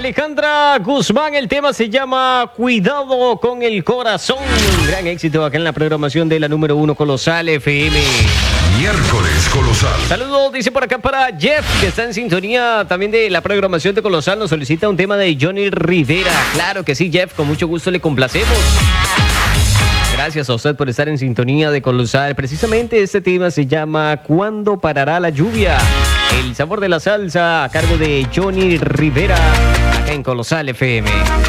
Alejandra Guzmán. El tema se llama Cuidado con el Corazón. Un gran éxito acá en la programación de la número 1 Colosal FM. Miércoles Colosal. Saludos, dice por acá para Jeff, que está en sintonía también de la programación de Colosal. Nos solicita un tema de Johnny Rivera. Claro que sí, Jeff, con mucho gusto le complacemos. Gracias a usted por estar en sintonía de Colosal. Precisamente este tema se llama ¿Cuándo parará la lluvia? El sabor de la salsa a cargo de Johnny Rivera, acá en Colosal FM.